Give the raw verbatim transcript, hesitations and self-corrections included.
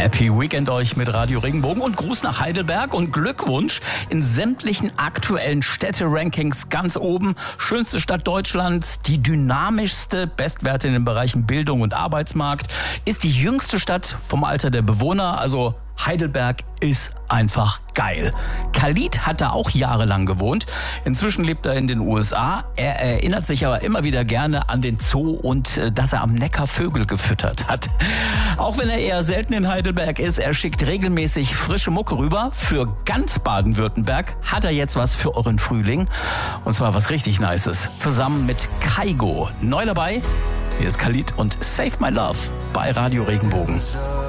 Happy Weekend euch mit Radio Regenbogen und Gruß nach Heidelberg und Glückwunsch in sämtlichen aktuellen Städte-Rankings ganz oben. Schönste Stadt Deutschlands, die dynamischste, Bestwerte in den Bereichen Bildung und Arbeitsmarkt, ist die jüngste Stadt vom Alter der Bewohner, also Heidelberg ist einfach geil. Khalid hat da auch jahrelang gewohnt. Inzwischen lebt er in den U S A. Er erinnert sich aber immer wieder gerne an den Zoo und äh, dass er am Neckar Vögel gefüttert hat. Auch wenn er eher selten in Heidelberg ist, er schickt regelmäßig frische Mucke rüber. Für ganz Baden-Württemberg hat er jetzt was für euren Frühling. Und zwar was richtig Nices. Zusammen mit Kaigo. Neu dabei, hier ist Khalid und Save My Love bei Radio Regenbogen.